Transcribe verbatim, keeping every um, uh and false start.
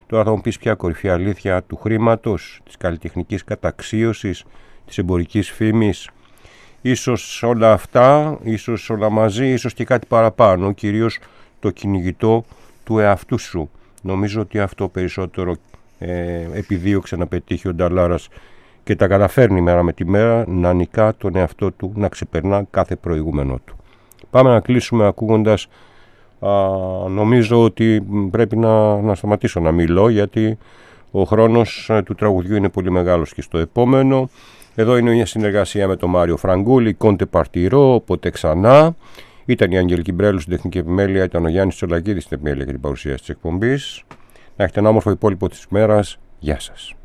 Τώρα θα μου πεις ποια κορυφή αλήθεια του χρήματος, της καλλιτεχνικής καταξίωσης, της εμπορικής φήμης. Ίσως όλα αυτά, ίσως όλα μαζί, ίσως και κάτι παραπάνω, κυρίως το κυνηγητό του εαυτού σου. Νομίζω ότι αυτό περισσότερο ε, επιδίωξε να πετύχει ο Νταλάρας και τα καταφέρνει μέρα με τη μέρα να νικά τον εαυτό του, να ξεπερνά κάθε προηγούμενο του. Πάμε να κλείσουμε ακούγοντας, α, νομίζω ότι πρέπει να, να σταματήσω να μιλώ, γιατί ο χρόνος του τραγουδιού είναι πολύ μεγάλος και στο επόμενο. Εδώ είναι μια συνεργασία με τον Μάριο Φραγκούλη, Κόντε Παρτιρό, ποτέ ξανά. Ήταν η Αγγελική Μπρέλου στην τεχνική επιμέλεια, ήταν ο Γιάννης Τσολακίδης στην επιμέλεια και την παρουσίαση της εκπομπής. Να έχετε ένα όμορφο υπόλοιπο της μέρας. Γεια σας.